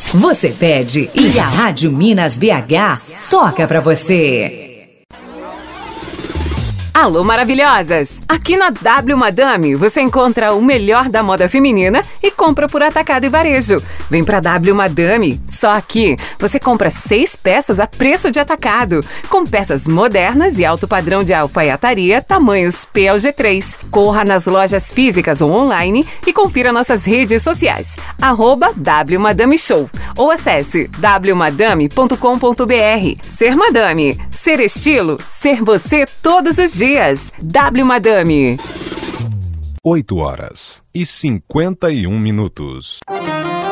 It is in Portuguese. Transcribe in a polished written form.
Você pede e a Rádio Minas BH toca pra você. Alô, maravilhosas! Aqui na W Madame você encontra o melhor da moda feminina e compra por atacado e varejo. Vem pra W Madame, só aqui você compra 6 peças a preço de atacado, com peças modernas e alto padrão de alfaiataria, tamanhos P ao G3. Corra nas lojas físicas ou online e confira nossas redes sociais, @W Madame Show, ou acesse wmadame.com.br. Ser Madame, ser estilo, ser você todos os dias. W Madame. 8h51.